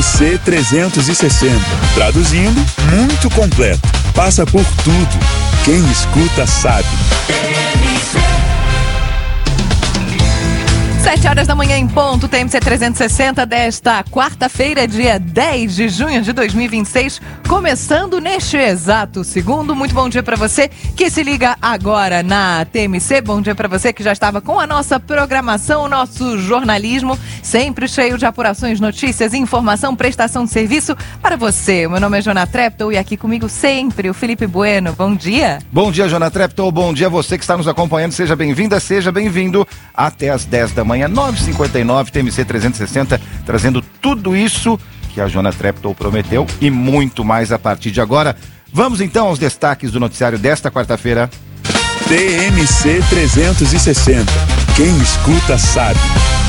TMC 360. Traduzindo, muito completo. Passa por tudo. Quem escuta sabe. 7 horas da manhã em ponto, TMC 360 desta quarta-feira, dia 10 de junho de 2026, começando neste exato segundo. Muito bom dia para você que se liga agora na TMC, bom dia para você que já estava com a nossa programação, o nosso jornalismo, sempre cheio de apurações, notícias, informação, prestação de serviço para você. Meu nome é Jona Treptow e aqui comigo sempre o Felipe Bueno. Bom dia. Bom dia, Jona Treptow, bom dia a você que está nos acompanhando, seja bem-vinda, seja bem-vindo até às 10 da manhã. 9h59, TMC 360, trazendo tudo isso que a Jona Treptow prometeu e muito mais a partir de agora. Vamos então aos destaques do noticiário desta quarta-feira. TMC 360. Quem escuta sabe.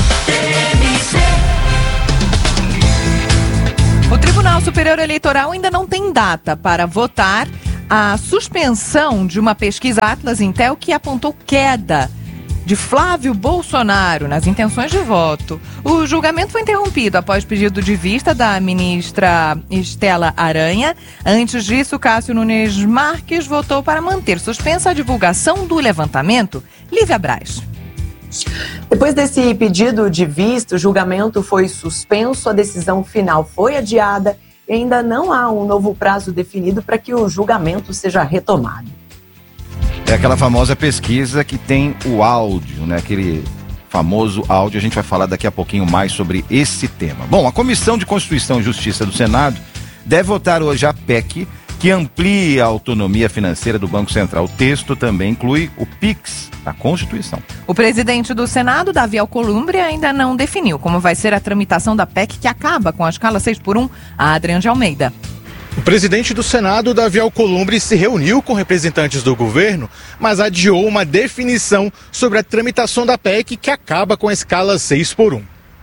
O Tribunal Superior Eleitoral ainda não tem data para votar a suspensão de uma pesquisa Atlas Intel que apontou queda de Flávio Bolsonaro nas intenções de voto. O julgamento foi interrompido após pedido de vista da ministra Estela Aranha. Antes disso, Cássio Nunes Marques votou para manter suspensa a divulgação do levantamento. Lívia Braz. Depois desse pedido de vista, o julgamento foi suspenso, a decisão final foi adiada e ainda não há um novo prazo definido para que o julgamento seja retomado. É aquela famosa pesquisa que tem o áudio, né? Aquele famoso áudio, a gente vai falar daqui a pouquinho mais sobre esse tema. Bom, a Comissão de Constituição e Justiça do Senado deve votar hoje a PEC que amplia a autonomia financeira do Banco Central. O texto também inclui o PIX na Constituição. O presidente do Senado, Davi Alcolumbre, ainda não definiu como vai ser a tramitação da PEC que acaba com a escala 6x1, a Adriano de Almeida. O presidente do Senado, Davi Alcolumbre, se reuniu com representantes do governo, mas adiou uma definição sobre a tramitação da PEC que acaba com a escala 6x1.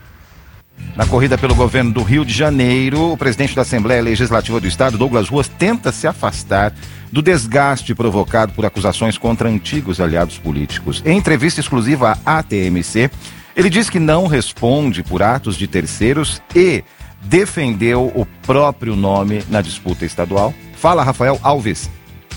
Na corrida pelo governo do Rio de Janeiro, o presidente da Assembleia Legislativa do Estado, Douglas Ruas, tenta se afastar do desgaste provocado por acusações contra antigos aliados políticos. Em entrevista exclusiva à TMC, ele diz que não responde por atos de terceiros e defendeu o próprio nome na disputa estadual. Fala, Rafael Alves.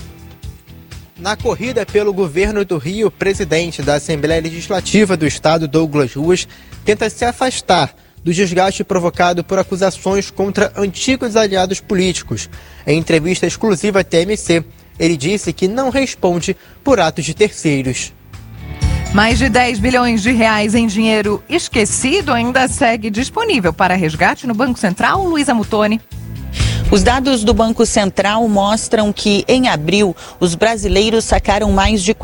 Na corrida pelo governo do Rio, o presidente da Assembleia Legislativa do Estado, Douglas Ruas, tenta se afastar do desgaste provocado por acusações contra antigos aliados políticos. Em entrevista exclusiva à TMC, ele disse que não responde por atos de terceiros. Mais de 10 bilhões de reais em dinheiro esquecido ainda segue disponível para resgate no Banco Central. Luísa Mutoni. Os dados do Banco Central mostram que, em abril, os brasileiros sacaram mais de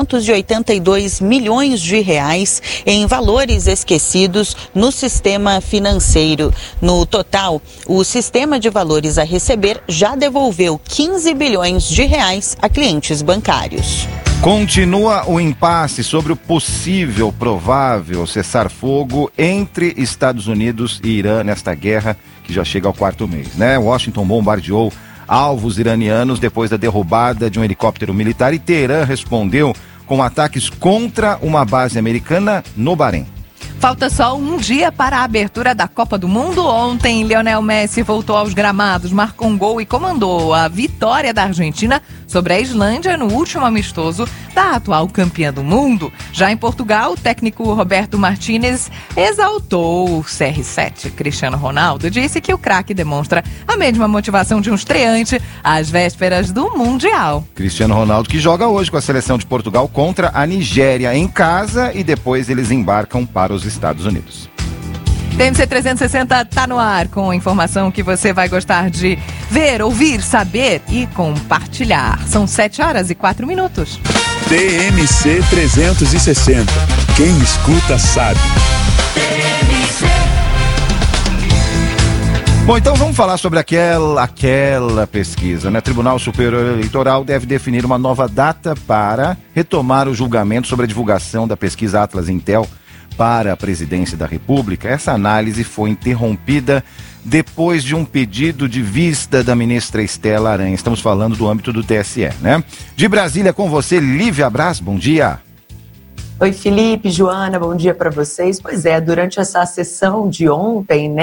482 milhões de reais em valores esquecidos no sistema financeiro. No total, o sistema de valores a receber já devolveu 15 bilhões de reais a clientes bancários. Continua o impasse sobre o possível, provável cessar-fogo entre Estados Unidos e Irã nesta guerra que já chega ao 4º mês, né? Washington bombardeou alvos iranianos depois da derrubada de um helicóptero militar e Teherã respondeu com ataques contra uma base americana no Bahrein. Falta só um dia para a abertura da Copa do Mundo. Ontem, Lionel Messi voltou aos gramados, marcou um gol e comandou a vitória da Argentina sobre a Islândia no último amistoso da atual campeã do mundo. Já em Portugal, o técnico Roberto Martínez exaltou o CR7. Cristiano Ronaldo disse que o craque demonstra a mesma motivação de um estreante às vésperas do Mundial. Cristiano Ronaldo que joga hoje com a seleção de Portugal contra a Nigéria em casa e depois eles embarcam para os Estados Unidos. TMC 360 tá no ar com informação que você vai gostar de ver, ouvir, saber e compartilhar. São 7h04. TMC 360. Quem escuta sabe. Bom, então vamos falar sobre aquela pesquisa, né? Tribunal Superior Eleitoral deve definir uma nova data para retomar o julgamento sobre a divulgação da pesquisa Atlas Intel para a presidência da República. Essa análise foi interrompida depois de um pedido de vista da ministra Estela Aranha. Estamos falando do âmbito do TSE, né? De Brasília com você, Lívia Braz, bom dia. Oi, Felipe, Joana, bom dia para vocês. Pois é, durante essa sessão de ontem, né,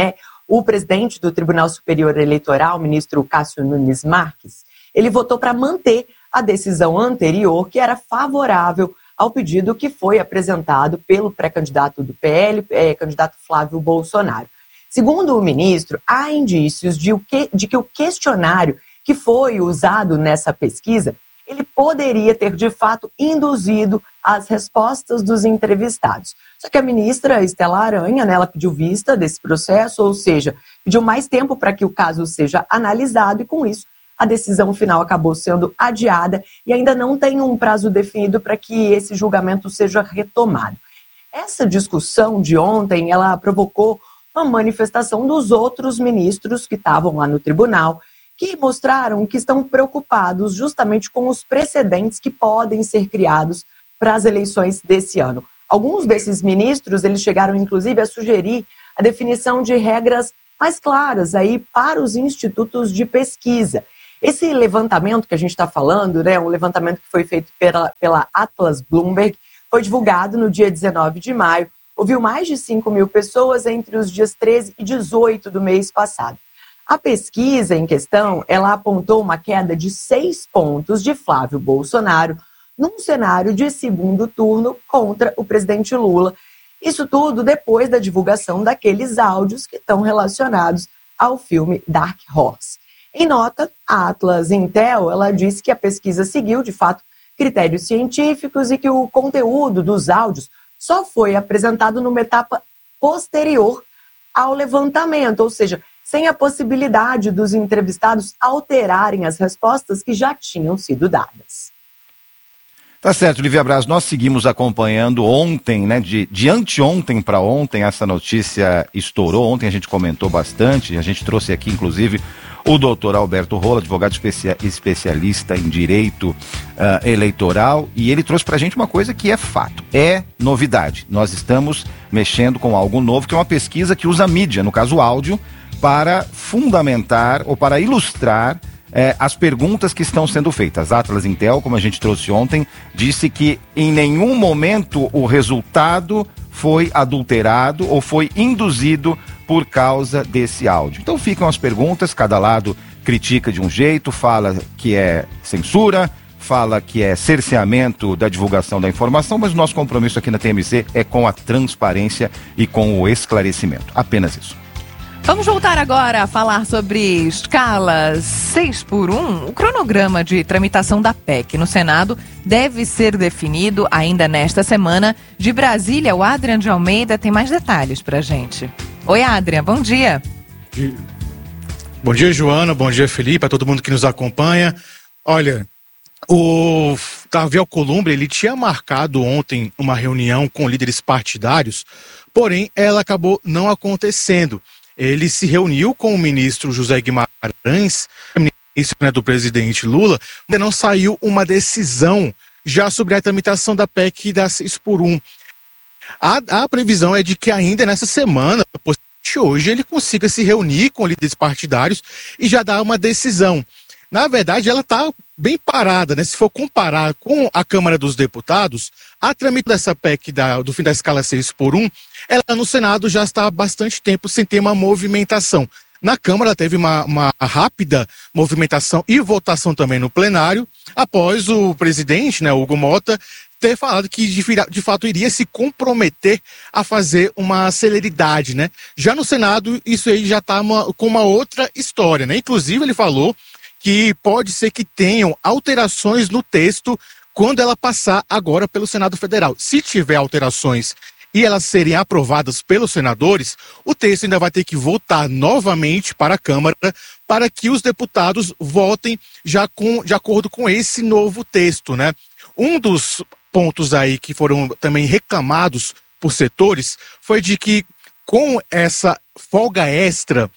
o presidente do Tribunal Superior Eleitoral, ministro Cássio Nunes Marques, ele votou para manter a decisão anterior, que era favorável ao pedido que foi apresentado pelo pré-candidato do PL, candidato Flávio Bolsonaro. Segundo o ministro, há indícios de que o questionário que foi usado nessa pesquisa, ele poderia ter, de fato, induzido as respostas dos entrevistados. Só que a ministra Estela Aranha, ela pediu vista desse processo, ou seja, pediu mais tempo para que o caso seja analisado e, com isso, a decisão final acabou sendo adiada e ainda não tem um prazo definido para que esse julgamento seja retomado. Essa discussão de ontem, ela provocou uma manifestação dos outros ministros que estavam lá no tribunal, que mostraram que estão preocupados justamente com os precedentes que podem ser criados para as eleições desse ano. Alguns desses ministros, eles chegaram inclusive a sugerir a definição de regras mais claras aí para os institutos de pesquisa. Esse levantamento que a gente está falando, né, um levantamento que foi feito pela Atlas Bloomberg, foi divulgado no dia 19 de maio, ouviu mais de 5 mil pessoas entre os dias 13 e 18 do mês passado. A pesquisa em questão, ela apontou uma queda de 6 pontos de Flávio Bolsonaro num cenário de segundo turno contra o presidente Lula. Isso tudo depois da divulgação daqueles áudios que estão relacionados ao filme Dark Horse. Em nota, a Atlas Intel, ela disse que a pesquisa seguiu, de fato, critérios científicos e que o conteúdo dos áudios só foi apresentado numa etapa posterior ao levantamento, ou seja, sem a possibilidade dos entrevistados alterarem as respostas que já tinham sido dadas. Tá certo, Lívia Braz, nós seguimos acompanhando ontem, né, de anteontem para ontem, essa notícia estourou, ontem a gente comentou bastante, a gente trouxe aqui inclusive o doutor Alberto Rola, advogado especialista em direito eleitoral, e ele trouxe pra gente uma coisa que é fato, é novidade. Nós estamos mexendo com algo novo, que é uma pesquisa que usa mídia, no caso áudio, para fundamentar ou para ilustrar as perguntas que estão sendo feitas. A Atlas Intel, como a gente trouxe ontem, disse que em nenhum momento o resultado foi adulterado ou foi induzido por causa desse áudio. Então ficam as perguntas, cada lado critica de um jeito, fala que é censura, fala que é cerceamento da divulgação da informação, mas o nosso compromisso aqui na TMC é com a transparência e com o esclarecimento. Apenas isso. Vamos voltar agora a falar sobre escala 6x1. O cronograma de tramitação da PEC no Senado deve ser definido ainda nesta semana. De Brasília, o Adrian de Almeida tem mais detalhes pra gente. Oi, Adrian, bom dia. Bom dia, Joana, bom dia, Felipe, a todo mundo que nos acompanha. Olha, o Davi Alcolumbre, ele tinha marcado ontem uma reunião com líderes partidários, porém ela acabou não acontecendo. Ele se reuniu com o ministro José Guimarães, ministro, né, do presidente Lula, ainda não saiu uma decisão já sobre a tramitação da PEC da 6x1. A previsão é de que ainda nessa semana, hoje, ele consiga se reunir com líderes partidários e já dar uma decisão. Na verdade, ela está bem parada, né? Se for comparar com a Câmara dos Deputados, a tramitação dessa PEC do fim da escala 6x1, ela no Senado já está há bastante tempo sem ter uma movimentação. Na Câmara teve uma rápida movimentação e votação também no plenário, após o presidente, né, Hugo Mota, ter falado que de fato iria se comprometer a fazer uma celeridade, né? Já no Senado, isso aí já está com uma outra história, né? Inclusive, ele falou que pode ser que tenham alterações no texto quando ela passar agora pelo Senado Federal. Se tiver alterações e elas serem aprovadas pelos senadores, o texto ainda vai ter que voltar novamente para a Câmara para que os deputados votem já de acordo com esse novo texto, né? Um dos pontos aí que foram também reclamados por setores foi de que com essa folga extra,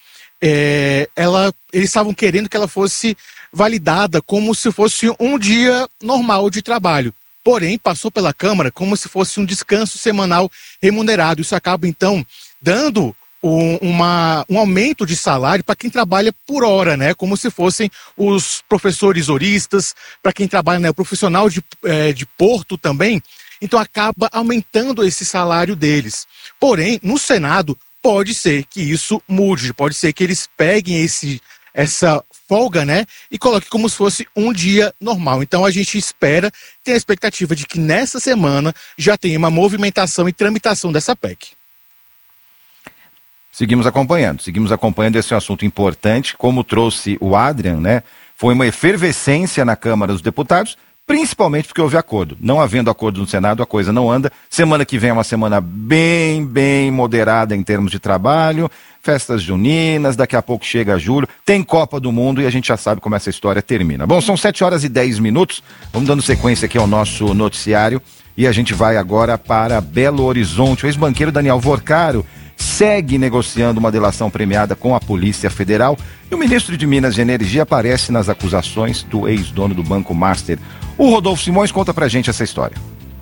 eles estavam querendo que ela fosse validada como se fosse um dia normal de trabalho. Porém, passou pela Câmara como se fosse um descanso semanal remunerado. Isso acaba, então, dando um aumento de salário para quem trabalha por hora, né? Como se fossem os professores horistas, para quem trabalha, né, o profissional de porto também. Então, acaba aumentando esse salário deles. Porém, no Senado, pode ser que isso mude, pode ser que eles peguem essa folga, né, e coloquem como se fosse um dia normal. Então a gente tem a expectativa de que nessa semana já tenha uma movimentação e tramitação dessa PEC. Seguimos acompanhando esse assunto importante, como trouxe o Adrian, né, foi uma efervescência na Câmara dos Deputados, principalmente porque houve acordo. Não havendo acordo no Senado, a coisa não anda. Semana que vem é uma semana bem moderada em termos de trabalho, festas juninas, daqui a pouco chega julho, tem Copa do Mundo e a gente já sabe como essa história termina. Bom, são 7h10, vamos dando sequência aqui ao nosso noticiário e a gente vai agora para Belo Horizonte. O ex-banqueiro Daniel Vorcaro segue negociando uma delação premiada com a Polícia Federal e o ministro de Minas e Energia aparece nas acusações do ex-dono do Banco Master. O Rodolfo Simões conta pra gente essa história.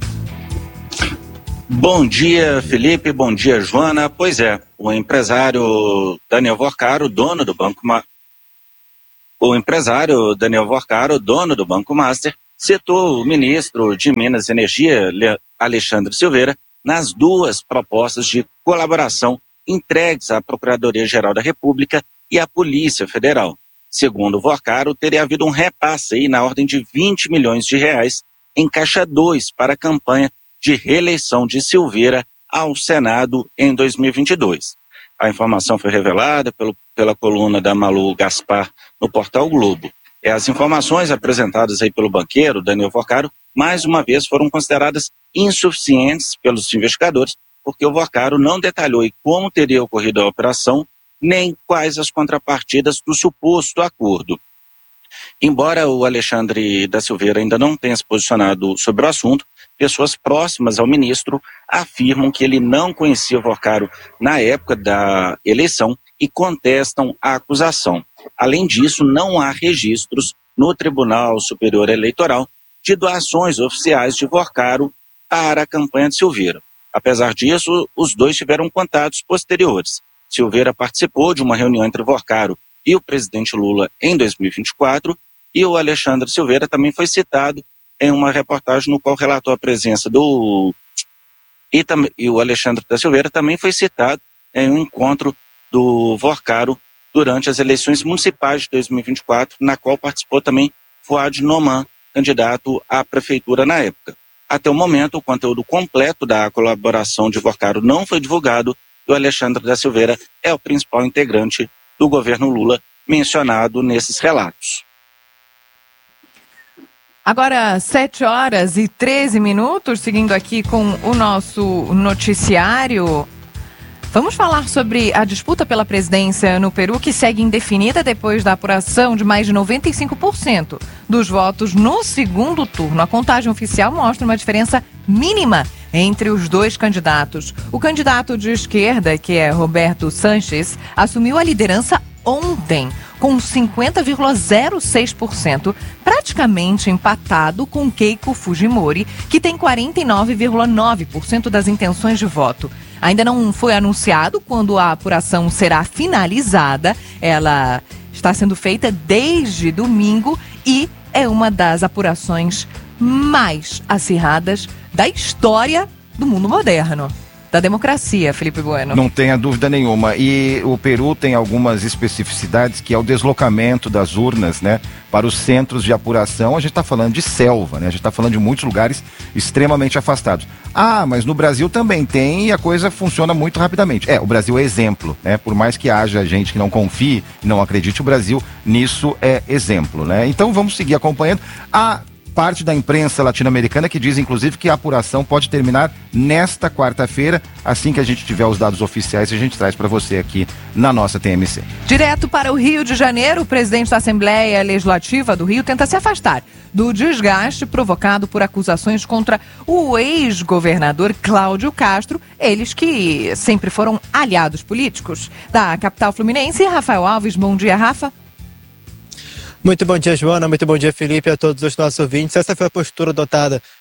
Bom dia, Felipe, bom dia, Joana. Pois é, o empresário Daniel Vorcaro, dono do Banco Master, citou o ministro de Minas e Energia, Alexandre Silveira, nas duas propostas de colaboração entregues à Procuradoria-Geral da República e à Polícia Federal. Segundo Vorcaro, teria havido um repasse aí na ordem de 20 milhões de reais em Caixa 2 para a campanha de reeleição de Silveira ao Senado em 2022. A informação foi revelada pela coluna da Malu Gaspar no portal Globo. As informações apresentadas aí pelo banqueiro Daniel Vorcaro, mais uma vez, foram consideradas insuficientes pelos investigadores, porque o Vorcaro não detalhou como teria ocorrido a operação, nem quais as contrapartidas do suposto acordo. Embora o Alexandre da Silveira ainda não tenha se posicionado sobre o assunto, pessoas próximas ao ministro afirmam que ele não conhecia o Vorcaro na época da eleição e contestam a acusação. Além disso, não há registros no Tribunal Superior Eleitoral de doações oficiais de Vorcaro para a campanha de Silveira. Apesar disso, os dois tiveram contatos posteriores. Silveira participou de uma reunião entre Vorcaro e o presidente Lula em 2024, e o Alexandre Silveira também foi citado em uma reportagem no qual relatou a presença e o Alexandre da Silveira também foi citado em um encontro do Vorcaro durante as eleições municipais de 2024, na qual participou também Fuad Noman, candidato à prefeitura na época. Até o momento, o conteúdo completo da colaboração de Vorcaro não foi divulgado e o Alexandre da Silveira é o principal integrante do governo Lula mencionado nesses relatos. Agora, 7h13, seguindo aqui com o nosso noticiário. Vamos falar sobre a disputa pela presidência no Peru, que segue indefinida depois da apuração de mais de 95% dos votos no segundo turno. A contagem oficial mostra uma diferença mínima entre os dois candidatos. O candidato de esquerda, que é Roberto Sanches, assumiu a liderança ontem, com 50,06%, praticamente empatado com Keiko Fujimori, que tem 49,9% das intenções de voto. Ainda não foi anunciado quando a apuração será finalizada. Ela está sendo feita desde domingo e é uma das apurações mais acirradas da história do mundo moderno. Da democracia, Felipe Bueno. Não tenha dúvida nenhuma. E o Peru tem algumas especificidades, que é o deslocamento das urnas, né, para os centros de apuração. A gente está falando de selva, né? A gente está falando de muitos lugares extremamente afastados. Ah, mas no Brasil também tem e a coisa funciona muito rapidamente. O Brasil é exemplo, né? Por mais que haja gente que não confie, não acredite, o Brasil nisso é exemplo, né? Então vamos seguir acompanhando. Parte da imprensa latino-americana que diz, inclusive, que a apuração pode terminar nesta quarta-feira. Assim que a gente tiver os dados oficiais, a gente traz para você aqui na nossa TMC. Direto para o Rio de Janeiro, o presidente da Assembleia Legislativa do Rio tenta se afastar do desgaste provocado por acusações contra o ex-governador Cláudio Castro, eles que sempre foram aliados políticos. Da capital fluminense, Rafael Alves. Bom dia, Rafa. Muito bom dia, Joana. Muito bom dia, Felipe, a todos os nossos ouvintes. Essa foi a postura adotada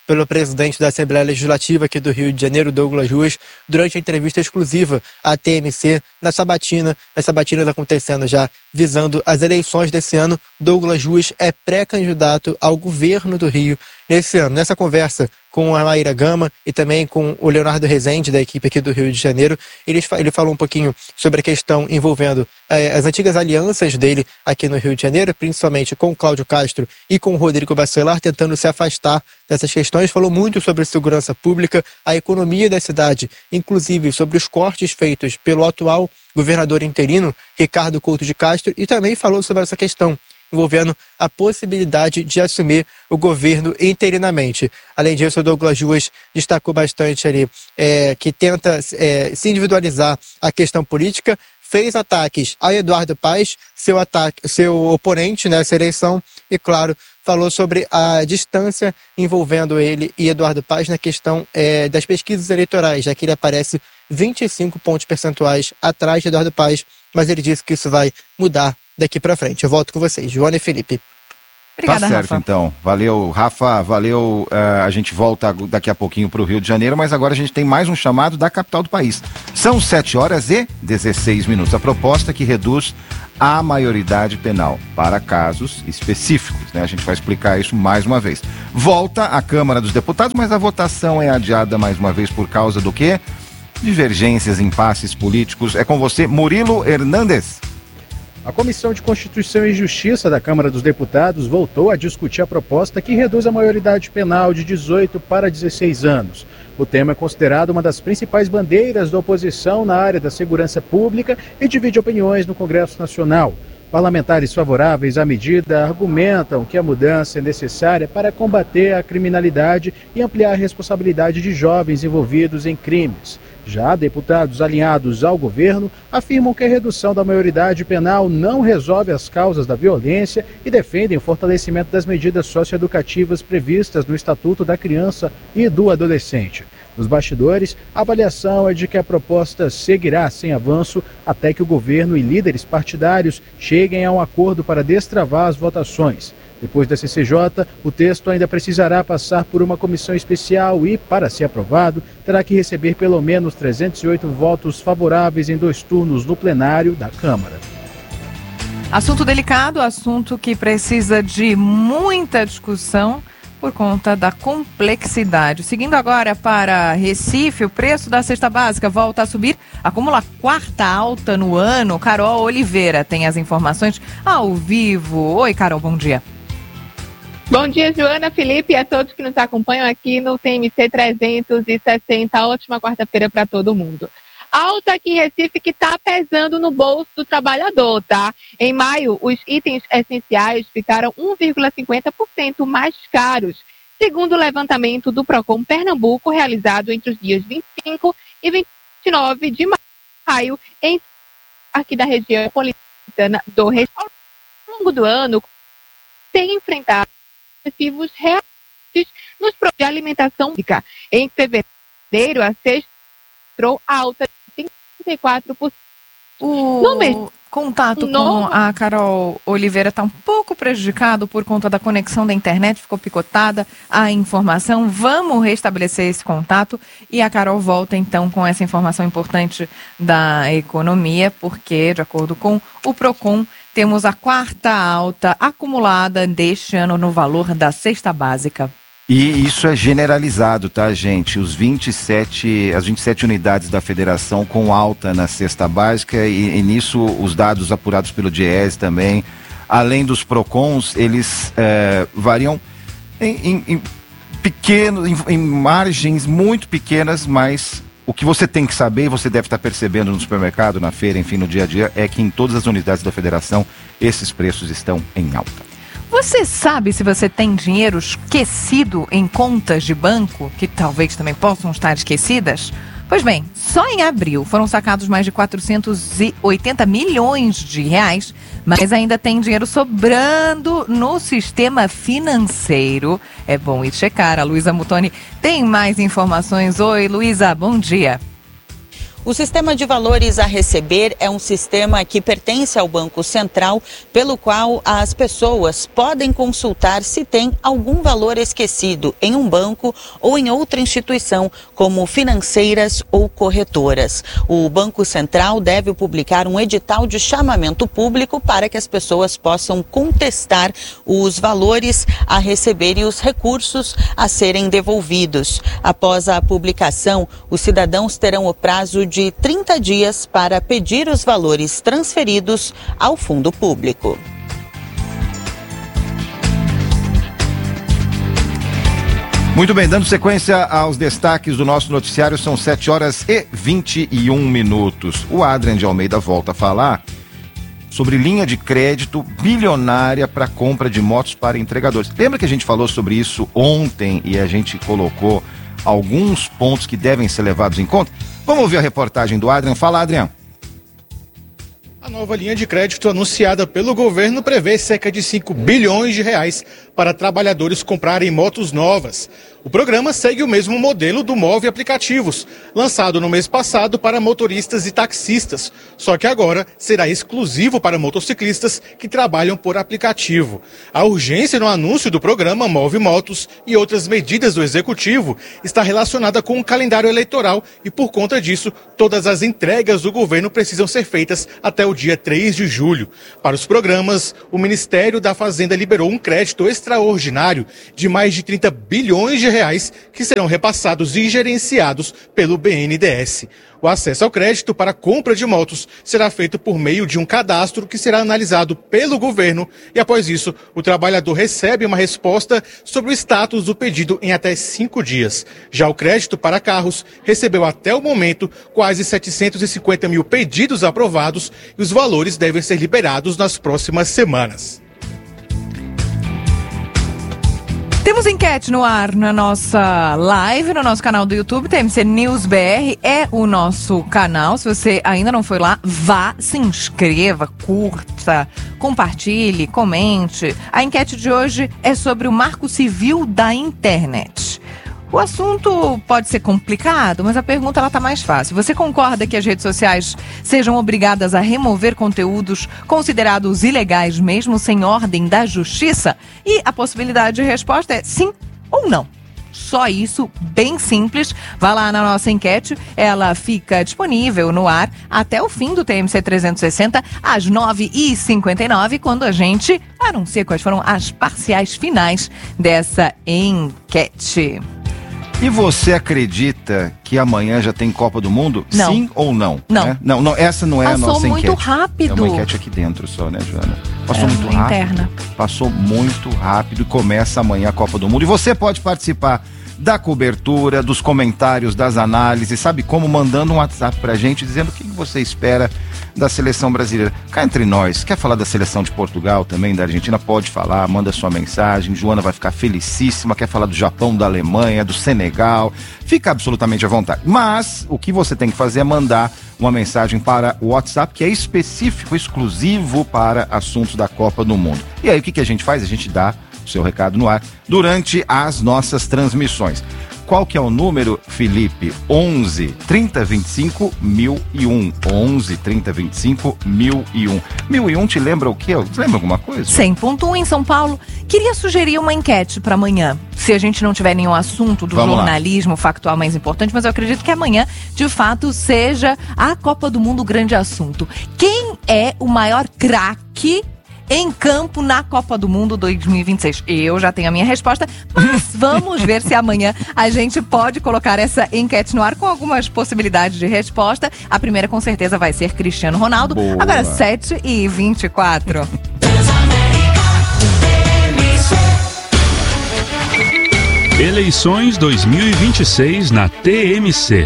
pelo presidente da Assembleia Legislativa aqui do Rio de Janeiro, Douglas Ruas, durante a entrevista exclusiva à TMC na sabatina. As sabatinas acontecendo já visando as eleições desse ano. Douglas Ruas é pré-candidato ao governo do Rio nesse ano. Nessa conversa com a Maíra Gama e também com o Leonardo Rezende, da equipe aqui do Rio de Janeiro, ele falou um pouquinho sobre a questão envolvendo as antigas alianças dele aqui no Rio de Janeiro, principalmente com o Cláudio Castro e com o Rodrigo Bacelar, tentando se afastar dessas questões. Falou muito sobre segurança pública, a economia da cidade, inclusive sobre os cortes feitos pelo atual governador interino, Ricardo Couto de Castro, e também falou sobre essa questão envolvendo a possibilidade de assumir o governo interinamente. Além disso, o Douglas Ruas destacou bastante ali que tenta se individualizar a questão política, fez ataques a Eduardo Paes, seu oponente nessa eleição, e, claro, falou sobre a distância envolvendo ele e Eduardo Paes na questão das pesquisas eleitorais, já que ele aparece 25 pontos percentuais atrás de Eduardo Paes, mas ele disse que isso vai mudar daqui para frente. Eu volto com vocês, Joana e Felipe. Obrigada, tá certo, Rafa. então. Valeu, Rafa, valeu. A gente volta daqui a pouquinho para o Rio de Janeiro, mas agora a gente tem mais um chamado da capital do país. São 7h16. A proposta que reduz a maioridade penal para casos específicos, né? A gente vai explicar isso mais uma vez. Volta à Câmara dos Deputados, mas a votação é adiada mais uma vez por causa do quê? Divergências, impasses políticos. É com você, Murilo Hernandes. A Comissão de Constituição e Justiça da Câmara dos Deputados voltou a discutir a proposta que reduz a maioridade penal de 18 para 16 anos. O tema é considerado uma das principais bandeiras da oposição na área da segurança pública e divide opiniões no Congresso Nacional. Parlamentares favoráveis à medida argumentam que a mudança é necessária para combater a criminalidade e ampliar a responsabilidade de jovens envolvidos em crimes. Já deputados alinhados ao governo afirmam que a redução da maioridade penal não resolve as causas da violência e defendem o fortalecimento das medidas socioeducativas previstas no Estatuto da Criança e do Adolescente. Nos bastidores, a avaliação é de que a proposta seguirá sem avanço até que o governo e líderes partidários cheguem a um acordo para destravar as votações. Depois da CCJ, o texto ainda precisará passar por uma comissão especial e, para ser aprovado, terá que receber pelo menos 308 votos favoráveis em 2 turnos no plenário da Câmara. Assunto delicado, assunto que precisa de muita discussão por conta da complexidade. Seguindo agora para Recife, o preço da cesta básica volta a subir, acumula a 4ª alta no ano. Carol Oliveira tem as informações ao vivo. Oi, Carol, bom dia. Bom dia, Joana, Felipe e a todos que nos acompanham aqui no TMC 360. Ótima quarta-feira para todo mundo. Alta aqui em Recife que está pesando no bolso do trabalhador, tá? Em maio, os itens essenciais ficaram 1,50% mais caros, segundo o levantamento do Procon Pernambuco, realizado entre os dias 25 e 29 de maio, aqui da região metropolitana do Recife. Ao longo do ano, tem enfrentado excessivos reajustes nos produtos de alimentação pública. Em fevereiro, a cesta entrou alta de 34%. O contato com a Carol Oliveira está um pouco prejudicado por conta da conexão da internet, ficou picotada a informação. Vamos restabelecer esse contato e a Carol volta então com essa informação importante da economia, porque, de acordo com o Procon, temos a 4ª alta acumulada deste ano no valor da cesta básica. E isso é generalizado, tá, gente? As 27 unidades da federação com alta na cesta básica e nisso os dados apurados pelo DIEESE também, além dos PROCONs, eles variam em margens muito pequenas, mas o que você tem que saber, e você deve estar percebendo no supermercado, na feira, enfim, no dia a dia, é que em todas as unidades da federação esses preços estão em alta. Você sabe se você tem dinheiro esquecido em contas de banco, que talvez também possam estar esquecidas? Pois bem, só em abril foram sacados mais de 480 milhões de reais, mas ainda tem dinheiro sobrando no sistema financeiro. É bom ir checar. A Luísa Mutoni tem mais informações. Oi, Luísa, bom dia. O sistema de valores a receber é um sistema que pertence ao Banco Central, pelo qual as pessoas podem consultar se tem algum valor esquecido em um banco ou em outra instituição, como financeiras ou corretoras. O Banco Central deve publicar um edital de chamamento público para que as pessoas possam contestar os valores a receber e os recursos a serem devolvidos. Após a publicação, os cidadãos terão o prazo de 30 dias para pedir os valores transferidos ao fundo público. Muito bem, dando sequência aos destaques do nosso noticiário, são 7h21. O Adrian de Almeida volta a falar sobre linha de crédito bilionária para compra de motos para entregadores. Lembra que a gente falou sobre isso ontem e a gente colocou alguns pontos que devem ser levados em conta? Vamos ouvir a reportagem do Adrian. Fala, Adrian. A nova linha de crédito anunciada pelo governo prevê cerca de 5 bilhões de reais para trabalhadores comprarem motos novas. O programa segue o mesmo modelo do Move Aplicativos, lançado no mês passado para motoristas e taxistas, só que agora será exclusivo para motociclistas que trabalham por aplicativo. A urgência no anúncio do programa Move Motos e outras medidas do Executivo está relacionada com o calendário eleitoral e, por conta disso, todas as entregas do governo precisam ser feitas até o dia 3 de julho. Para os programas, o Ministério da Fazenda liberou um crédito extraordinário de mais de 30 bilhões de reais que serão repassados e gerenciados pelo BNDES. O acesso ao crédito para compra de motos será feito por meio de um cadastro que será analisado pelo governo e, após isso, o trabalhador recebe uma resposta sobre o status do pedido em até 5 dias. Já o crédito para carros recebeu até o momento quase 750 mil pedidos aprovados e os valores devem ser liberados nas próximas semanas. Temos enquete no ar na nossa live, no nosso canal do YouTube, TMC News BR é o nosso canal. Se você ainda não foi lá, vá, se inscreva, curta, compartilhe, comente. A enquete de hoje é sobre o Marco Civil da Internet. O assunto pode ser complicado, mas a pergunta está mais fácil. Você concorda que as redes sociais sejam obrigadas a remover conteúdos considerados ilegais, mesmo sem ordem da justiça? E a possibilidade de resposta é sim ou não. Só isso, bem simples. Vá lá na nossa enquete, ela fica disponível no ar até o fim do TMC 360, às 9h59, quando a gente anuncia quais foram as parciais finais dessa enquete. E você acredita que amanhã já tem Copa do Mundo? Não. Sim ou não? Não. Né? Não, essa não é a nossa enquete. Passou muito rápido. É uma enquete aqui dentro só, né, Joana? Passou muito rápido. Interna. Passou muito rápido e começa amanhã a Copa do Mundo. E você pode participar da cobertura, dos comentários, das análises, sabe como? Mandando um WhatsApp pra gente dizendo o que você espera da seleção brasileira. Cá entre nós, quer falar da seleção de Portugal também, da Argentina? Pode falar, manda sua mensagem, Joana vai ficar felicíssima, quer falar do Japão, da Alemanha, do Senegal, fica absolutamente à vontade. Mas o que você tem que fazer é mandar uma mensagem para o WhatsApp, que é específico, exclusivo para assuntos da Copa do Mundo. E aí o que a gente faz? A gente dá o seu recado no ar durante as nossas transmissões. Qual que é o número, Felipe? 11 30 25 1001. 11 30 25 1001. 1001 te lembra o quê? Você lembra alguma coisa? 100.1 em São Paulo. Queria sugerir uma enquete para amanhã. Se a gente não tiver nenhum assunto do jornalismo factual mais importante, mas eu acredito que amanhã, de fato, seja a Copa do Mundo o grande assunto. Quem é o maior craque em campo na Copa do Mundo 2026? Eu já tenho a minha resposta, mas vamos ver se amanhã a gente pode colocar essa enquete no ar com algumas possibilidades de resposta. A primeira com certeza vai ser Cristiano Ronaldo. Boa. Agora 7h24. Eleições 2026 na TMC.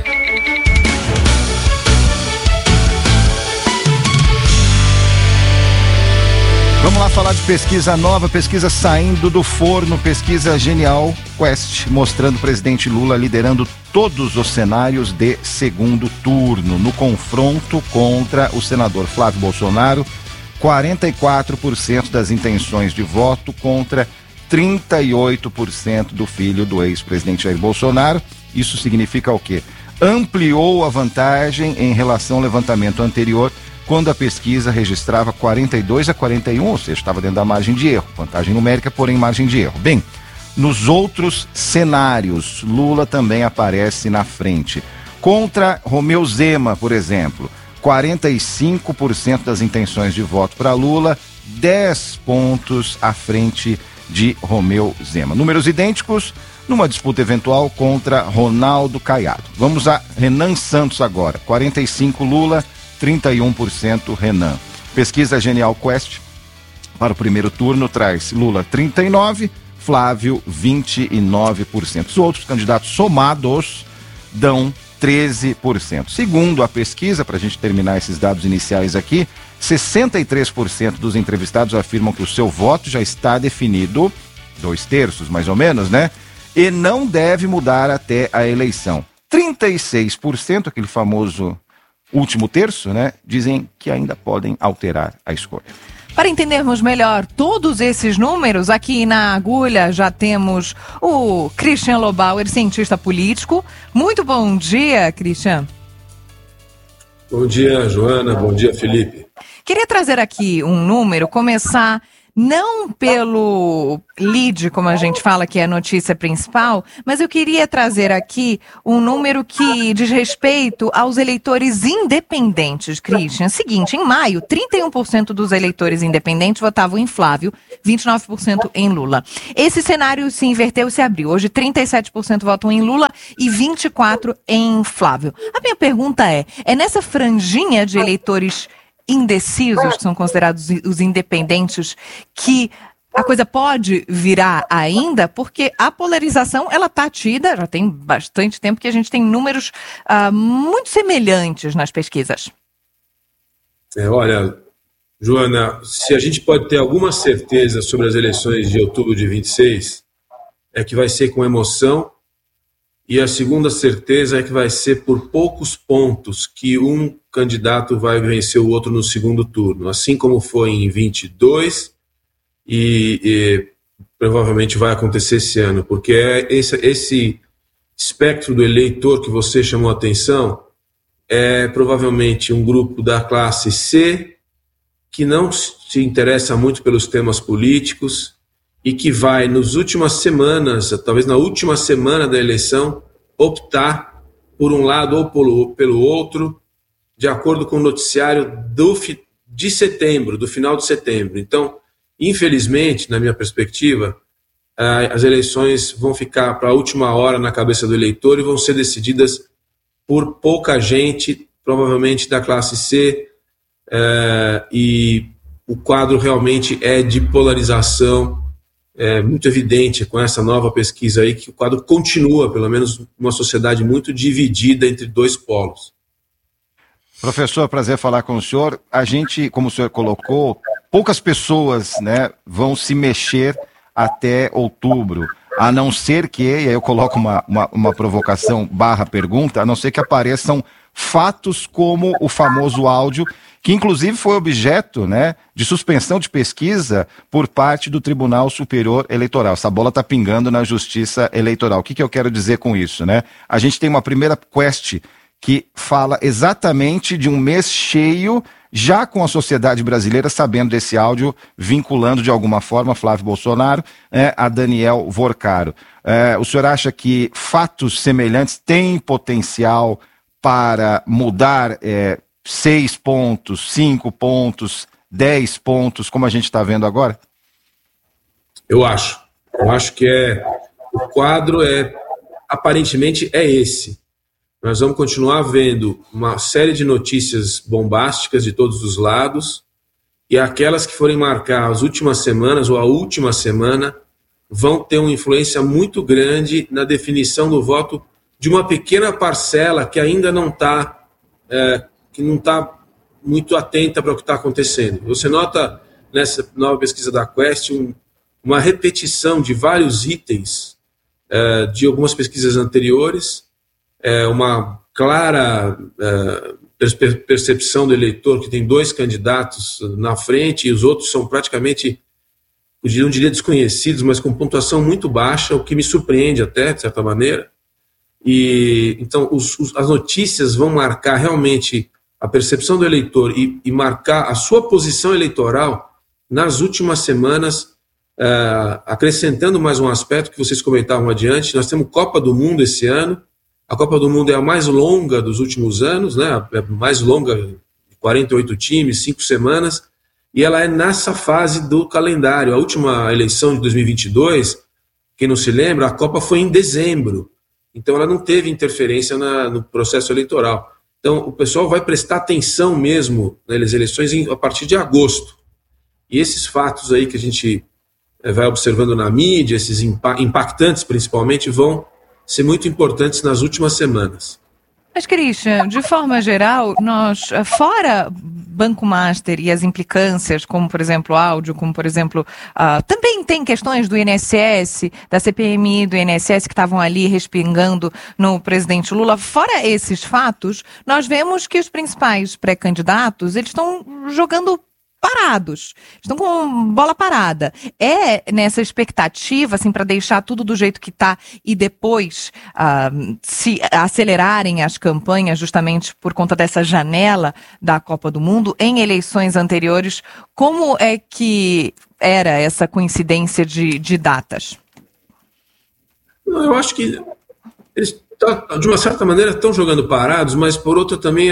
Vamos lá falar de pesquisa nova, pesquisa saindo do forno, pesquisa Genial Quest, mostrando o presidente Lula liderando todos os cenários de segundo turno. No confronto contra o senador Flávio Bolsonaro, 44% das intenções de voto contra 38% do filho do ex-presidente Jair Bolsonaro. Isso significa o quê? ampliou a vantagem em relação ao levantamento anterior, quando a pesquisa registrava 42-41, ou seja, estava dentro da margem de erro. Vantagem numérica, porém margem de erro. Bem, nos outros cenários, Lula também aparece na frente. Contra Romeu Zema, por exemplo, 45% das intenções de voto para Lula, 10 pontos à frente de Romeu Zema. Números idênticos numa disputa eventual contra Ronaldo Caiado. Vamos a Renan Santos agora. 45% Lula, 31% Renan. Pesquisa Genial Quest para o primeiro turno traz Lula 39%, Flávio 29%. Os outros candidatos somados dão 13%. Segundo a pesquisa, para a gente terminar esses dados iniciais aqui, 63% dos entrevistados afirmam que o seu voto já está definido, 2/3 mais ou menos, né? E não deve mudar até a eleição. 36%, aquele famoso último terço, né? Dizem que ainda podem alterar a escolha. Para entendermos melhor todos esses números, aqui na agulha já temos o Christian Lobauer, cientista político. Muito bom dia, Christian. Bom dia, Joana. Bom dia, Felipe. Queria trazer aqui um número, começar não pelo lead, como a gente fala, que é a notícia principal, mas eu queria trazer aqui um número que diz respeito aos eleitores independentes, Christian. Seguinte, em maio, 31% dos eleitores independentes votavam em Flávio, 29% em Lula. Esse cenário se inverteu e se abriu. Hoje, 37% votam em Lula e 24% em Flávio. A minha pergunta é nessa franjinha de eleitores indecisos, que são considerados os independentes, que a coisa pode virar ainda, porque a polarização, ela está tida, já tem bastante tempo que a gente tem números muito semelhantes nas pesquisas. Olha, Joana, se a gente pode ter alguma certeza sobre as eleições de outubro de 26, é que vai ser com emoção, e a segunda certeza é que vai ser por poucos pontos que um candidato vai vencer o outro no segundo turno, assim como foi em 22 e provavelmente vai acontecer esse ano, porque é esse espectro do eleitor que você chamou a atenção é provavelmente um grupo da classe C que não se interessa muito pelos temas políticos e que vai, nas últimas semanas, talvez na última semana da eleição, optar por um lado ou pelo outro, de acordo com o noticiário de setembro, do final de setembro. Então, infelizmente, na minha perspectiva, as eleições vão ficar para a última hora na cabeça do eleitor e vão ser decididas por pouca gente, provavelmente da classe C, e o quadro realmente é de polarização. É muito evidente com essa nova pesquisa aí que o quadro continua, pelo menos, uma sociedade muito dividida entre dois polos. Professor, prazer falar com o senhor. A gente, como o senhor colocou, poucas pessoas, né, vão se mexer até outubro, a não ser que, e aí eu coloco uma provocação / pergunta, a não ser que apareçam fatos como o famoso áudio, que inclusive foi objeto, né, de suspensão de pesquisa por parte do Tribunal Superior Eleitoral. Essa bola está pingando na Justiça Eleitoral. O que eu quero dizer com isso, né? A gente tem uma primeira quest que fala exatamente de um mês cheio, já com a sociedade brasileira sabendo desse áudio, vinculando de alguma forma Flávio Bolsonaro a Daniel Vorcaro. O senhor acha que fatos semelhantes têm potencial para mudar 6 pontos, 5 pontos, 10 pontos, como a gente está vendo agora? Eu acho que o quadro aparentemente é esse. Nós vamos continuar vendo uma série de notícias bombásticas de todos os lados, e aquelas que forem marcar as últimas semanas ou a última semana vão ter uma influência muito grande na definição do voto de uma pequena parcela que ainda não está muito atenta para o que está acontecendo. Você nota nessa nova pesquisa da Quest uma repetição de vários itens de algumas pesquisas anteriores, uma clara percepção do eleitor que tem 2 candidatos na frente e os outros são praticamente, eu não diria desconhecidos, mas com pontuação muito baixa, o que me surpreende até, de certa maneira. E então as notícias vão marcar realmente a percepção do eleitor e marcar a sua posição eleitoral nas últimas semanas, acrescentando mais um aspecto que vocês comentavam adiante. Nós temos Copa do Mundo esse ano. A Copa do Mundo é a mais longa dos últimos anos, né? É a mais longa, 48 times, 5 semanas, e ela é nessa fase do calendário. A última eleição de 2022, quem não se lembra, a Copa foi em dezembro, então ela não teve interferência no processo eleitoral. Então o pessoal vai prestar atenção mesmo nas eleições a partir de agosto. E esses fatos aí que a gente vai observando na mídia, esses impactantes principalmente, vão ser muito importantes nas últimas semanas. Mas, Christian, de forma geral, nós, fora Banco Master e as implicâncias, como, por exemplo, áudio, como, por exemplo, também tem questões do INSS, da CPMI do INSS, que estavam ali respingando no presidente Lula. Fora esses fatos, nós vemos que os principais pré-candidatos, eles estão jogando parados, estão com bola parada. É nessa expectativa, assim, para deixar tudo do jeito que está e depois se acelerarem as campanhas justamente por conta dessa janela da Copa do Mundo em eleições anteriores, como é que era essa coincidência de datas? Eu acho que eles, de uma certa maneira, estão jogando parados, mas por outra também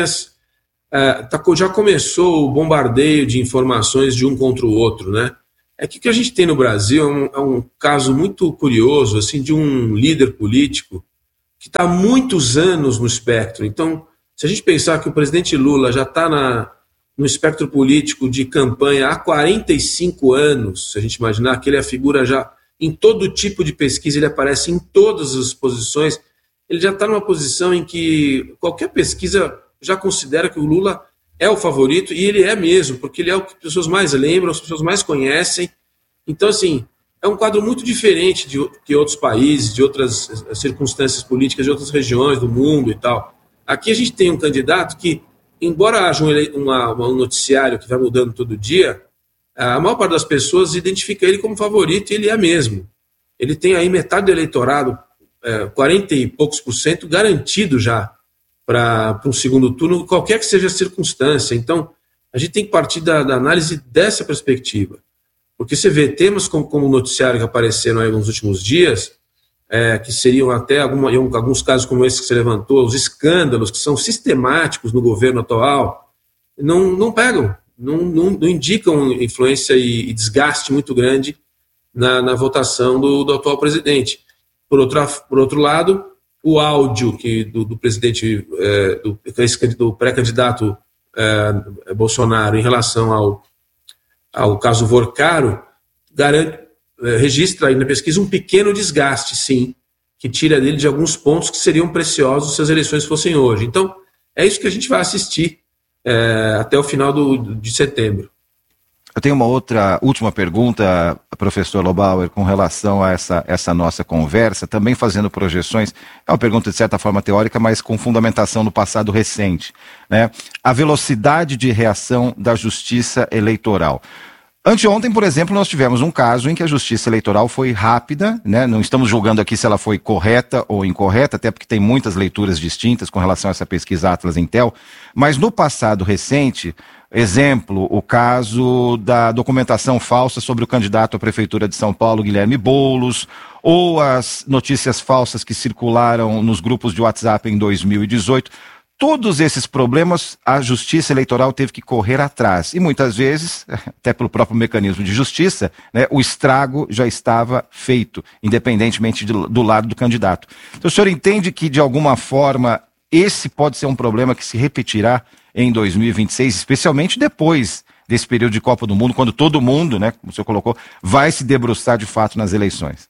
já começou o bombardeio de informações de um contra o outro, né? É que o que a gente tem no Brasil é um caso muito curioso, assim, de um líder político que está há muitos anos no espectro. Então, se a gente pensar que o presidente Lula já está no espectro político de campanha há 45 anos, se a gente imaginar que ele é a figura já em todo tipo de pesquisa, ele aparece em todas as posições, ele já está numa posição em que qualquer pesquisa já considera que o Lula é o favorito, e ele é mesmo, porque ele é o que as pessoas mais lembram, as pessoas mais conhecem. Então, assim, é um quadro muito diferente que outros países, de outras circunstâncias políticas, de outras regiões do mundo e tal. Aqui a gente tem um candidato que, embora haja um noticiário que vai mudando todo dia, a maior parte das pessoas identifica ele como favorito, e ele é mesmo. Ele tem aí metade do eleitorado, 40 e poucos % garantido já para um segundo turno, qualquer que seja a circunstância. Então, a gente tem que partir da análise dessa perspectiva. Porque você vê temas como o noticiário que apareceram aí nos últimos dias, que seriam até alguns casos como esse que você levantou, os escândalos que são sistemáticos no governo atual, não pegam, não indicam influência e desgaste muito grande na votação do atual presidente. Por outro lado, o áudio do presidente, do pré-candidato Bolsonaro em relação ao caso Vorcaro, registra aí na pesquisa um pequeno desgaste, sim, que tira dele de alguns pontos que seriam preciosos se as eleições fossem hoje. Então, é isso que a gente vai assistir até o final de setembro. Eu tenho uma última pergunta, professor Lobauer, com relação a essa nossa conversa, também fazendo projeções. É uma pergunta de certa forma teórica, mas com fundamentação no passado recente, né? A velocidade de reação da justiça eleitoral. Anteontem, por exemplo, nós tivemos um caso em que a justiça eleitoral foi rápida, né? Não estamos julgando aqui se ela foi correta ou incorreta, até porque tem muitas leituras distintas com relação a essa pesquisa Atlas Intel, mas no passado recente, exemplo, o caso da documentação falsa sobre o candidato à Prefeitura de São Paulo, Guilherme Boulos, ou as notícias falsas que circularam nos grupos de WhatsApp em 2018, todos esses problemas a Justiça Eleitoral teve que correr atrás. E muitas vezes, até pelo próprio mecanismo de justiça, né, o estrago já estava feito, independentemente do lado do candidato. Então, o senhor entende que, de alguma forma, esse pode ser um problema que se repetirá em 2026, especialmente depois desse período de Copa do Mundo, quando todo mundo, né, como o senhor colocou, vai se debruçar de fato nas eleições?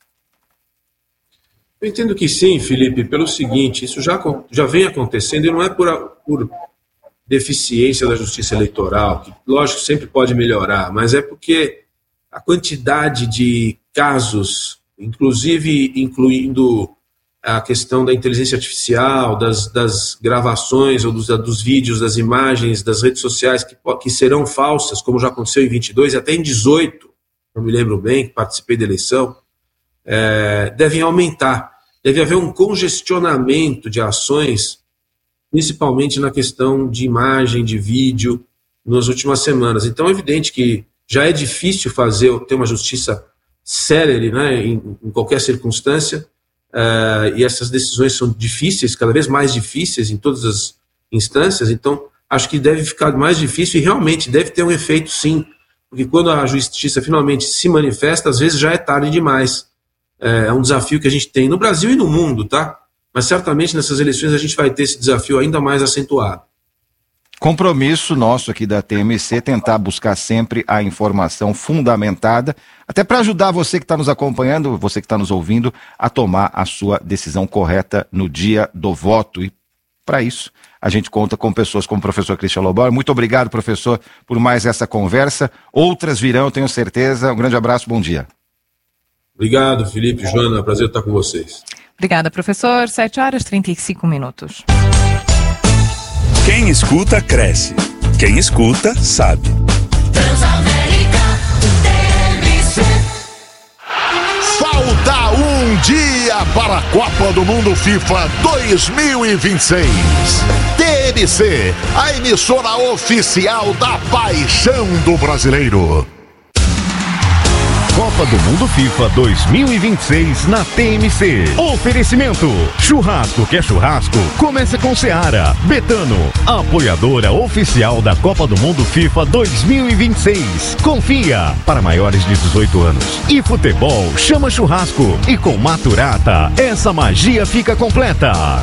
Eu entendo que sim, Felipe, pelo seguinte, isso já vem acontecendo e não é por deficiência da justiça eleitoral, que lógico sempre pode melhorar, mas é porque a quantidade de casos, inclusive incluindo a questão da inteligência artificial, das gravações ou dos vídeos, das imagens, das redes sociais que serão falsas, como já aconteceu em 22 e até em 18, não me lembro bem, que participei da eleição, devem aumentar. deve haver um congestionamento de ações, principalmente na questão de imagem, de vídeo, nas últimas semanas. Então é evidente que já é difícil ter uma justiça célere, né, em qualquer circunstância, e essas decisões são difíceis, cada vez mais difíceis em todas as instâncias. Então acho que deve ficar mais difícil e realmente deve ter um efeito, sim, porque quando a justiça finalmente se manifesta, às vezes já é tarde demais. É um desafio que a gente tem no Brasil e no mundo, tá? Mas certamente nessas eleições a gente vai ter esse desafio ainda mais acentuado. Compromisso nosso aqui da TMC, tentar buscar sempre a informação fundamentada, até para ajudar você que está nos acompanhando, você que está nos ouvindo, a tomar a sua decisão correta no dia do voto. E para isso, a gente conta com pessoas como o professor Christian Lobauer. Muito obrigado, professor, por mais essa conversa. Outras virão, tenho certeza. Um grande abraço, bom dia. Obrigado, Felipe, Joana, prazer estar com vocês. Obrigada, professor. 7h35. Quem escuta, cresce. Quem escuta, sabe. Transamérica TMC. Falta um dia para a Copa do Mundo FIFA 2026. TMC, a emissora oficial da paixão do brasileiro. Copa do Mundo FIFA 2026 na TMC. Oferecimento: churrasco que é churrasco, começa com Seara. Betano, apoiadora oficial da Copa do Mundo FIFA 2026. Confia, para maiores de 18 anos. E futebol chama churrasco. E com Maturata, essa magia fica completa.